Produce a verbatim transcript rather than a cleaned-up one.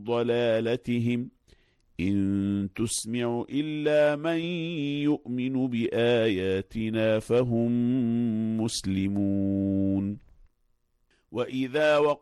ضلالتهم إن تسمع إلا من يؤمن بآياتنا فهم مسلمون. وإذا وقع